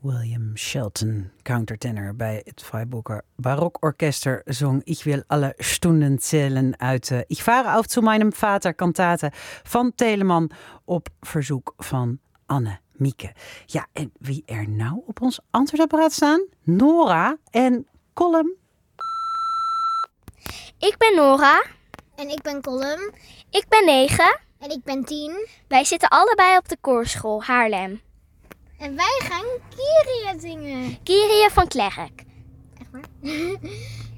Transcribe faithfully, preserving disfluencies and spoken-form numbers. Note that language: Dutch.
William Shelton, countertenor bij het Freiburger Barokorchester, zong Ich will alle Stunden zählen uit uh, Ich fahre auf zu meinem Vater kantate van Telemann op verzoek van Annemieke. Ja, en wie er nou op ons antwoordapparaat staan? Nora en Colm. Ik ben Nora. En ik ben Colm. Ik ben negen. En ik ben tien. Wij zitten allebei op de koorschool Haarlem. En wij gaan Kyrie zingen. Kyrie van Klerk. Echt waar?